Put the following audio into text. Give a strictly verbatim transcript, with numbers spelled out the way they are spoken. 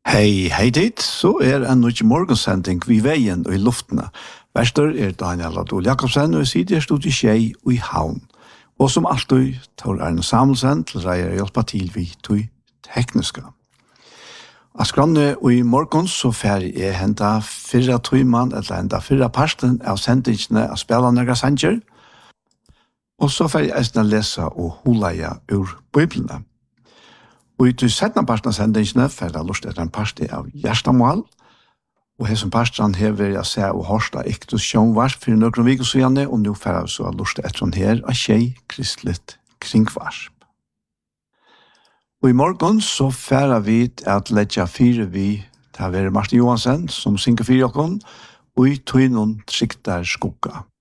Hei, hei dit, så er en nødvendig morgensending vi veien og i luftene. Verster er Daniel Adol Jakobsen, og jeg sitter stod i Skjei og i Havn. Og som alltid tar Arne Samuelsen til reier å hjelpe til vi tog tekniske. Av skranne og i morgen så fer jeg henta fyrre tøyman, eller henta fyrre parsten av sendingene av spillene av Sanger. Og så fer jeg eisne lese og hulaia ur Bibelene. Og i til setna parten av sendingene fer jeg lust etter en parti av Gjerstamål. Og hesson parten hever jeg se og hørsta ektus sjånvars for nøkron vikosugane, og nå fer jeg så lust etter en her av Skjei kristlet kringvarsp. Og i morgen så fer vi at letja fire vi til å være Martin Johansen, som synger fire okkon, og i tøynon siktar skukka.